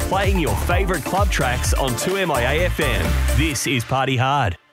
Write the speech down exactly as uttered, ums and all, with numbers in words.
playing your favourite club tracks on two M I A F M. This is Party Hard.